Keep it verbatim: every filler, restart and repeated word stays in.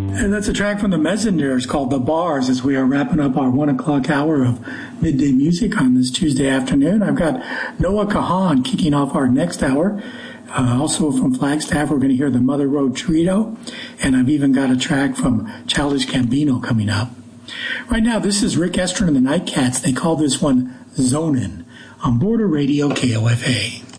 And that's a track from the Messengers called The Bars as we are wrapping up our one o'clock hour of midday music on this Tuesday afternoon. I've got Noah Kahan kicking off our next hour. Uh, also from Flagstaff, we're going to hear the Mother Road Trio. And I've even got a track from Childish Gambino coming up. Right now, this is Rick Estrin and the Nightcats. They call this one Zonin on Border Radio K O F A.